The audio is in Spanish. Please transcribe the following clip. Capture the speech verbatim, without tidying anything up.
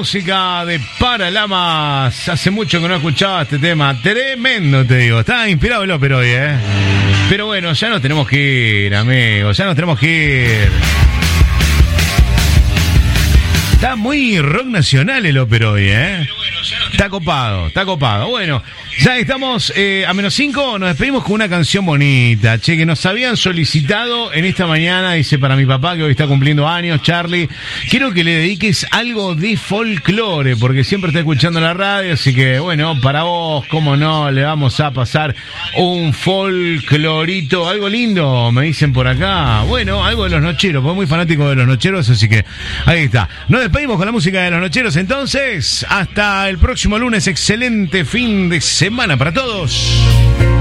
música de Paralamas. Hace mucho que no escuchaba este tema. Tremendo, te digo. Está inspirado el ópera hoy, ¿eh? Pero bueno, ya nos tenemos que ir, amigos. Ya nos tenemos que ir. Está muy rock nacional el ópera hoy, ¿eh? Está copado, está copado. Bueno, ya estamos eh, a menos cinco. Nos despedimos con una canción bonita, che, que nos habían solicitado en esta mañana. Dice, para mi papá que hoy está cumpliendo años, Charlie, quiero que le dediques algo de folclore, porque siempre está escuchando la radio. Así que, bueno, para vos, cómo no, le vamos a pasar un folclorito, algo lindo, me dicen por acá. Bueno, algo de los nocheros, porque muy fanático de los nocheros, así que ahí está. Nos despedimos con la música de los nocheros, entonces. Hasta el próximo lunes. Excelente fin de semana para todos.